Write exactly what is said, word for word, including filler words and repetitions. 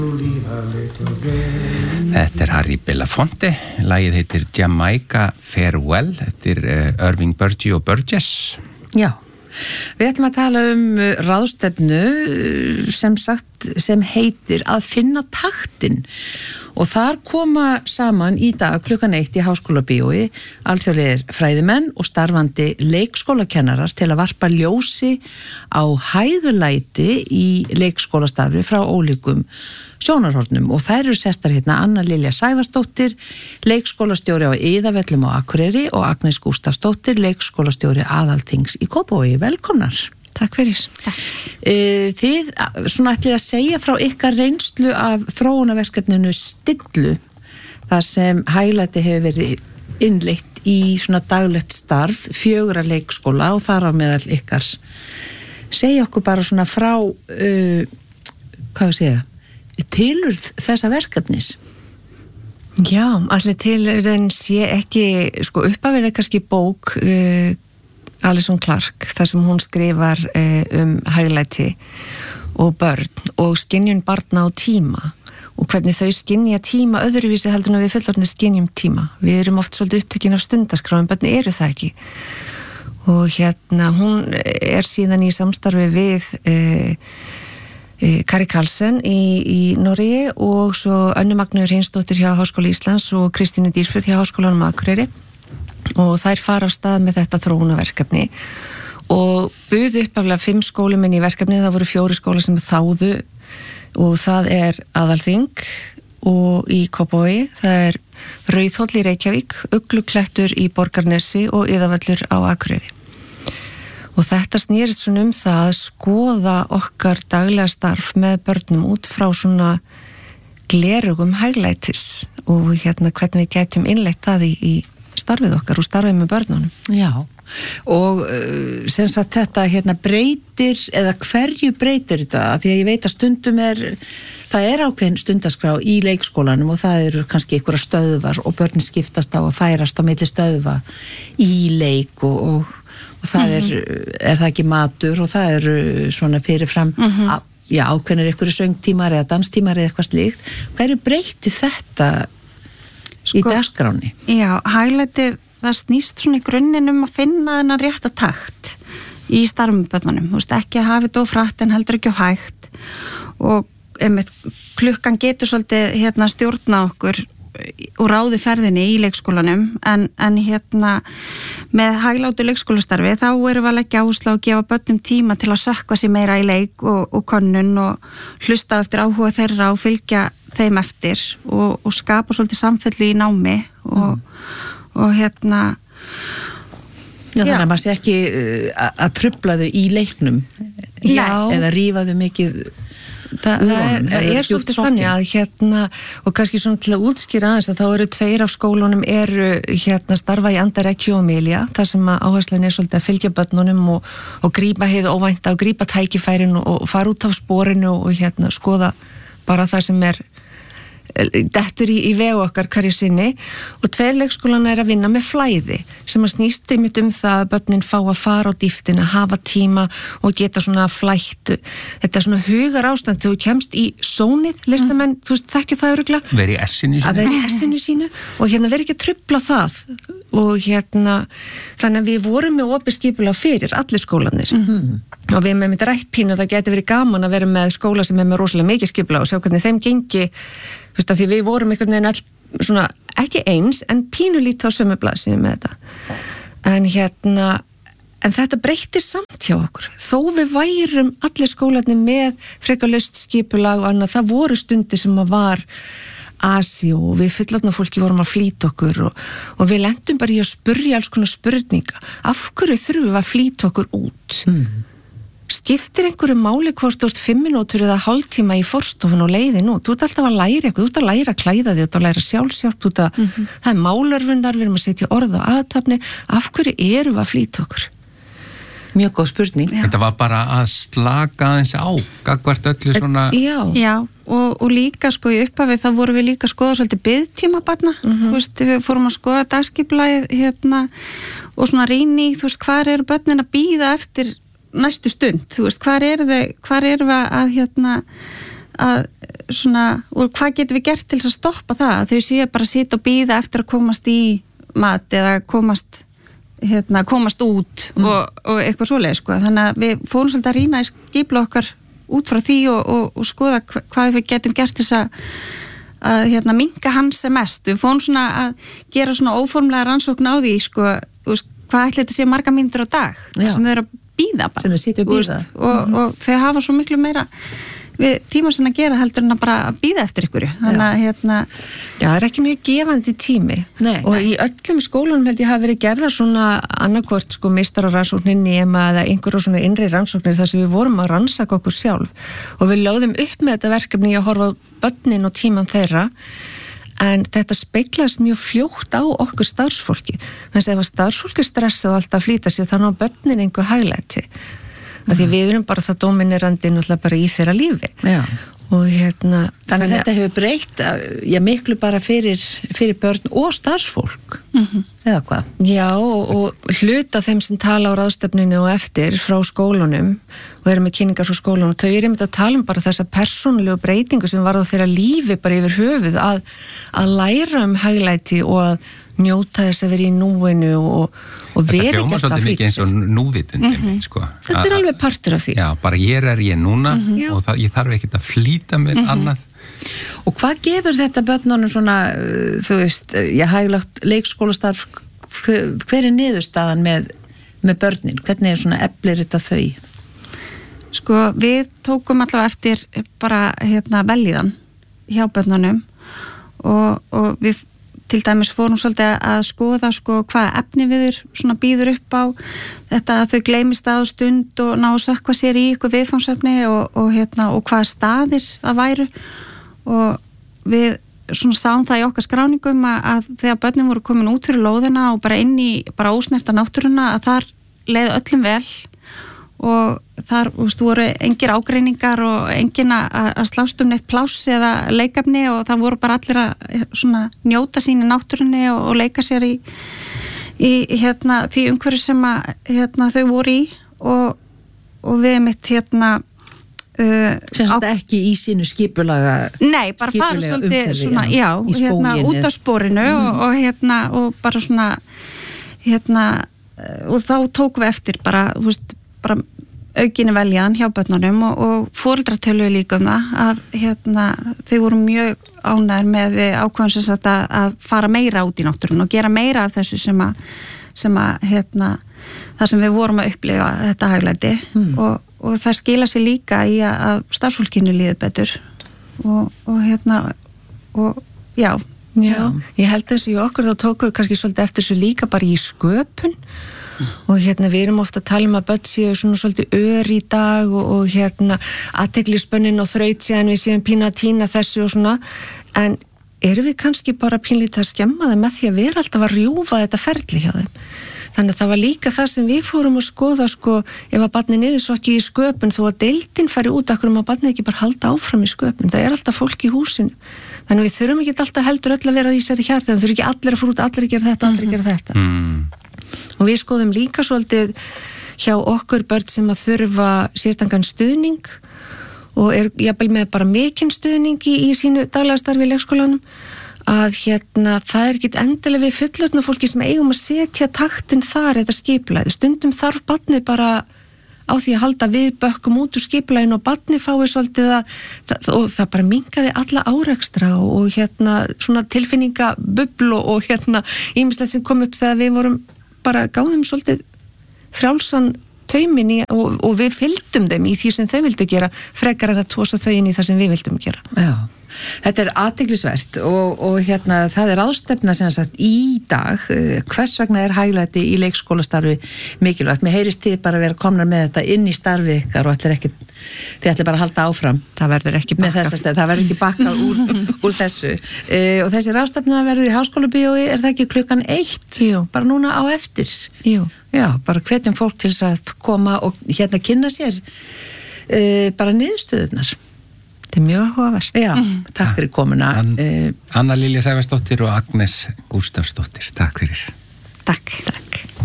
Þetta er Harry Belafonte, lagið heitir Jamaica Farewell, eftir Irving Burgess og Burgess. Já, við ætlum að tala um ráðstefnu sem sagt sem heitir að finna taktinn og þar koma saman í dag klukkan eitt í Háskólabíói alþjóðlegir fræðimenn og starfandi leikskólakennarar til að varpa ljósi á hæðulæti í leikskólastarfi frá ólíkum sjónarhornum og þær eru sestar hérna Anna Lilja Sævarsdóttir, leikskólastjóri á Iðavöllum á Akureyri og Agnes Gústafsdóttir, leikskólastjóri Aðalþings í Kópavogi. Velkomnar. Takk fyrir. Takk. Þið svona ætlið að segja frá ykkar reynslu af þróunarverkefninu Stillu, þar sem hæglæti hefur verið innleitt í svona daglegt starf, fjögurra leikskóla og þar á meðal ykkar. Segja okkur bara svona frá, uh, hvað ég segja, tilurð þessa verkefnis. Já, allir tilurðin sé ekki, sko uppafið er kannski bók uh, Alison Clark, þar sem hún skrifar uh, um hæglæti og börn og skynjun barna á tíma og hvernig þau skynja tíma öðruvísi heldur en við fullorðnir skynjum tíma. Við erum oft svolítið upptekin af stundaskrá en börn eru það ekki. Og hérna hún er síðan í samstarfi við uh, Kari Karlsen í, í Noregi og svo Önnu Magnur Hreinsdóttir hjá Háskóla Íslands og Kristínu Dýrsfjörð hjá Háskólanum Akureyri og þær fara af stað með þetta þróunarverkefni og buðu uppaflega fimm skólum inn í verkefni, það voru fjóri skóla sem þáðu og það er Aðalþing og í Kópavogi, það er Rauðhóll í Reykjavík, Ugluklettur í Borgarnesi og Iðavöllur á Akureyri. Og þetta snýrist svona um það að skoða okkar daglega starf með börnum út frá svona glerugum hæglætis og hérna hvernig við gætum innleitt það í, í starfið okkar og starfið með börnunum. Já, og uh, sem sagt þetta hérna breytir, eða hverju breytir þetta? Því að ég veit að stundum er, það er ákveðin stundaskrá í leikskólanum og það eru kannski einhverja stöðvar og börnin skiptast á að færast á milli stöðva í leik og, og og það er, er það ekki matur og það eru svona fyrirfram mm-hmm. að, já, ákveðnir einhverju söngtímar eða danstímar eða eitthvað slíkt. Hverju breyti þetta sko, í dagskráni? Já, hæglætið, það snýst svona í grunninn um að finna þennan rétta takt í starfumaböndunum, þú veist, ekki að hafa þetta ofrætt en heldur ekki á hægt og einmitt, klukkan getur svolítið hérna stjórna okkur og ráði ferðinni í leikskólanum en, en hérna með hæglátu leikskólastarfi þá erum við að leggja áherslu á að gefa börnum tíma til að sökkva sér meira í leik og, og könnun og hlusta eftir áhuga þeirra og fylgja þeim eftir og, og skapa svolítið samfellu í námi og, mm. og hérna Já, þannig að maður sé ekki uh, að trufla þau í leiknum Já. eða rífa þau mikið Þa, það er, er, er svolítið þannig að hérna og kannski svona til að útskýra aðeins að þá eru tveir af skólunum eru hérna starfa í anda Reggio Emilia þar sem að áherslan er svolítið að fylgja börnunum og, og grípa heiðu óvænta og grípa tækifærin og, og fara út af sporinu og, og hérna skoða bara það sem er dettur í, í vegu okkar hverju sinni og tveir leikskólan er að vinna með flæði sem að snýst einmitt um það að börnin fá að fara á dýftina, hafa tíma og geta svona flætt þetta svona hugar ástand þegar þú kemst í sónið, listamenn, mm. þú veist, þekki það öruglega veri í essinu sínu að veri í essinu sínu og hérna veri ekki að trufla það og hérna þannig að við vorum með opið skipulag fyrir allir skólanir mm-hmm. og við með mitt rætt pínu það geti verið gaman að vera með skóla sem er með rosalega mikið skipulag og sjá hvernig þeim gengi þú veist að því við vorum einhvern veginn all svona ekki eins en pínu lítið á sömu blaðsíðu með þetta en hérna en þetta breytir samt hjá okkur þó við værum allir skólarnir með frekar laust skipulag og annað það voru stundir sem að var asi og við fullorðna fólki vorum að flýta okkur og, og við lendum bara í að spurja alls konar spurninga af hverju þurfum við að flýta okkur út mm. skiptir einhverju máli hvort þú ert fimm mínútur eða hálftíma í forstofun og leiðin út, þú ert alltaf að læra eitthvað, þú ert að læra að klæða þig, þú ert að læra sjálfsjálf, þú ert að, mm-hmm. það er málörfundar, við erum að setja orð á aðtapnir, af hverju erum við að flýta okkur? Mjög góð spurning. Já. Þetta var bara að slaka aðeins á, gagvart öllu svona... Já, Já og, og líka sko í upphafi þá vorum við líka að skoða svolítið biðtíma barna, mm-hmm. þú veist, við fórum að skoða dagskipulagið hérna og svona rýni, þú veist, hvar eru börnin að bíða eftir næstu stund, þú veist, hvar eru þau, hvar eru við að hérna að svona, og hvað getum við gert til þess að stoppa það, þau séu bara að sitja og bíða eftir að komast í mat eða komast hérna, komast út mm. og, og eitthvað svoleið, sko, þannig að við fórum svolítið að rýna í skipla okkar út frá því og, og, og skoða hvað við getum gert til þess að, að hérna, minnka hans sem mest, við fórum svona að gera svona óformlega rannsókn á því, sko, hvað ætli þetta sé marga mínútur á dag, það sem þau eru að bíða bara, sem þau sitja og bíða og, mm-hmm. og þau hafa svo miklu meira við tíma sem að gera heldur en að bara bíða eftir ykkur, þannig að hérna Já, það er ekki mjög gefandi tími nei, og nei. í öllum skólunum held ég hafa verið gerðar svona annarkvort sko meistararannsókninni eða einhverjum svona innri rannsóknir þar sem við vorum að rannsaka okkur sjálf og við lögðum upp með þetta verkefni að horfa á börnin og tíman þeirra en þetta speiklaðist mjög fljótt á okkur starfsfólki. Þannig að ef að starfsfólki stressa og alltaf flýta sér þannig á börnin einhver hæglæti. Mm. Því við erum bara það dominerandi náttúrulega bara í þeirra lífi. Já. Og hérna... Þannig að þetta hefur breytt, já, miklu bara fyrir, fyrir börn og starfsfólk. Mm-hmm. Eða hvað? Já, og, og hluta þeim sem tala á ráðstefninu og eftir frá skólunum og eru með kynningar frá skólunum, þau eru einmitt að tala um bara þessa persónulegu breytingu sem var á þeirra lífi bara yfir höfuð að, að læra um hæglæti og að njóta þess að vera í núinu og, og veri þetta hljómar svolítið mikið eins og núvitund mm-hmm. sko. Þetta er alveg partur af því. Já, bara hér er ég núna mm-hmm. og það, ég þarf ekkert að flýta mér mm-hmm. annað. Og hvað gefur þetta börnunum svona, þú veist, ég hæglagt leikskólastarf, hver er niðurstaðan með, með börnin? Hvernig er svona eflir þetta þau? Sko, við tókum allavega eftir bara hérna velíðan hjá börnunum og, og við til dæmis fórum svolítið að skoða sko hvaða efni viður svona býður upp á þetta að þau gleymist á stund og ná að sökkva sér í ykkur viðfangsefni og, og, hérna, og hvaða staðir það væru og við svona sáum það í okkar skráningum að, að þegar börnin voru komin út fyrir lóðina og bara inn í bara ósnerta náttúruna að þar leiði öllum vel og þar ústu, voru engir ágreiningar og engin að slást um neitt pláss eða leikefni og það voru bara allir að svona, njóta sín í náttúrunni og, og leika sér í, í hérna, því umhverju sem að, hérna, þau voru í og, og við mitt hérna Uh, sem þetta ekki í sínu skipulaga nei, bara fara svolítið svona, já, hérna, út af sporinu mm. og, og hérna, og bara svona hérna, og þá tókum við eftir bara, þú veist, bara aukinni veljan hjá börnunum og, og foreldrar töluðu líka um það að hérna, þau voru mjög ánægðir með við ákvæðum sem sagt að, að fara meira út í náttúrun og gera meira af þessu sem að, sem að hérna, það sem við vorum að upplifa þetta hæglæti mm. og og það skila sér líka í að starfsfólkinu líður betur og, og hérna og já. Já, ég held þessu í okkur þá tókum við kannski svolítið eftir þessu líka bara í sköpun mm. og hérna við erum ofta að tala um að börn séu svona svolítið ör í dag og, og hérna athyglisbönnin og þraut síðan við séum pína að tína þessu og svona en erum við kannski bara pínlítið að skemma það með því að vera alltaf að rjúfa þetta ferli hjá þeim. Þannig að það var líka það sem við fórum að skoða sko, ef að barnið niður svo ekki í sköpun þó að deildin færi út akkur um að barnið ekki bara halda áfram í sköpun, það er alltaf fólk í húsinu þannig við þurfum ekki alltaf heldur öll að vera í sér í hjarta, það þurfum ekki allir að fór út allir að gera þetta, allir að gera þetta mm. og við skoðum líka svolítið hjá okkur börn sem að þurfa sértangan stuðning og er jafnvel með bara mikinn stuðning í, í sínu daglega starfi í leikskólanum að hérna, það er ekki endilega við fullorðna fólki sem eigum að setja taktinn þar eða skipulagið. Stundum þarf barnið bara á því að halda við bökkum út úr skipulaginu og barnið fái svolítið að, það, og það bara minnkaði alla árekstra og, og hérna svona tilfinningabubbl og, og hérna ýmislegt sem kom upp þegar við vorum bara gáðum svolítið frjálsan taumin í, og, og við fylgdum þeim í því sem þau vildu gera frekar að tósa þau inn í það sem við vildum gera. Já. Þetta er athyglisvert og, og hérna það er ráðstefna sem sagt í dag hvers vegna er hæglæti í leikskólastarfi mikilvægt. Mér heyrist þið bara að vera komnar með þetta inn í starfi ykkar og ætlir ekki, þið ætlir bara að halda áfram. Það verður ekki bakkað. Það verður ekki bakkað úr, úr þessu. E, og þessi ráðstefna verður í Háskólabíói, er það ekki klukkan eitt? Jú. Bara núna á eftir? Jú. Já, bara hvetjum fólk til að koma og hérna kynna sér e, bara niðurstöðunar. Þetta er mjög áhugavert. Já, takk fyrir komuna. An, Anna Lilja Sævarsdóttir og Agnes Gústafsdóttir, takk fyrir. Takk. Takk.